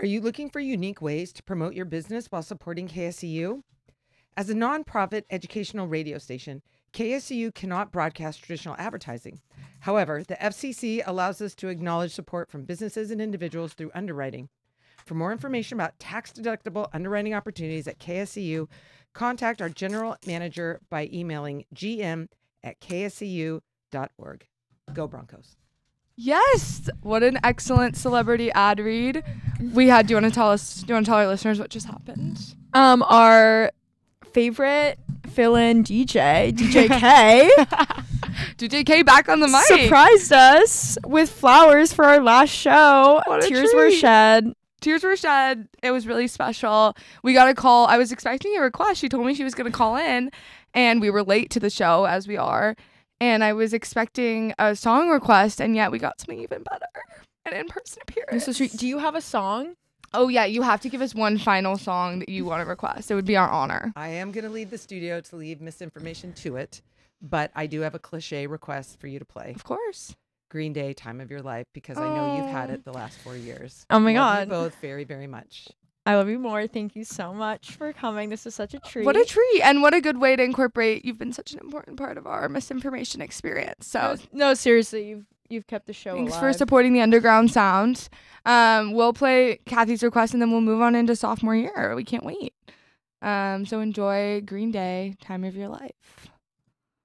Are you looking for unique ways to promote your business while supporting KSCU? As a nonprofit educational radio station, KSCU cannot broadcast traditional advertising. However, the FCC allows us to acknowledge support from businesses and individuals through underwriting. For more information about tax-deductible underwriting opportunities at KSCU, contact our general manager by emailing gm@kscu.org. Go Broncos. Yes. What an excellent celebrity ad read. Do you want to tell our listeners what just happened? Our favorite fill-in DJ K, DJ K back on the mic. surprised us with flowers for our last show. What a Tears were treat. shed. Tears were shed. It was really special. We got a call. I was expecting a request. She told me she was going to call in, and we were late to the show, as we are. And I was expecting a song request, and yet we got something even better, an in-person appearance. So do you have a song? Oh, yeah. You have to give us one final song that you want to request. It would be our honor. I am going to leave the studio to leave misinformation to it, but I do have a cliche request for you to play. Of course. Green Day, Time of Your Life, because I know you've had it the last 4 years. Oh my Love you God. both very, very much. I love you more. Thank you so much for coming. This is such a treat. What a treat. And what a good way to incorporate. You've been such an important part of our misinformation experience. So No, seriously, you've kept the show thanks alive. for supporting the underground sound. We'll play Kathy's request and then we'll move on into sophomore year. We can't wait. So enjoy Green Day, Time of Your Life.